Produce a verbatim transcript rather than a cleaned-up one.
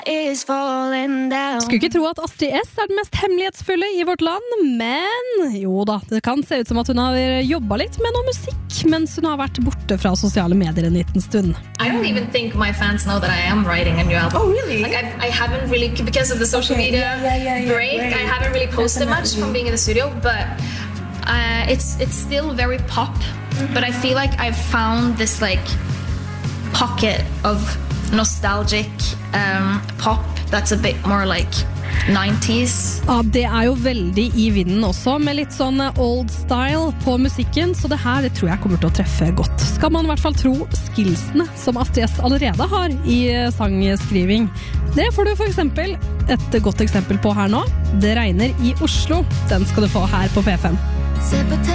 Skulle ikke tro at Astrid S er den mest hemmelighetsfulle i vårt land, men jo da, det kan se ut som at hun har jobbet litt med noe musikk, mens hun har vært borte fra sosiale medier en liten stund. I don't even think my fans know that I am writing a new album. Oh, really? Like I, I haven't really, because of the social Okay, media yeah, yeah, yeah, break, right. I haven't really posted much from being in the studio, but uh, it's it's still very pop. Mm-hmm. But I feel like I've found this like pocket of nostalgic um, pop that's a bit more like nineties. Ja, det er jo veldig i vinden også, med litt sånn old style på musikken, så det her det tror jeg kommer til å treffe godt. Skal man i hvert fall tro skillsene som Astrid S allerede har i sangskriving. Det får du for eksempel et godt eksempel på her nå. Det regner i Oslo. Den skal du få her på P fem.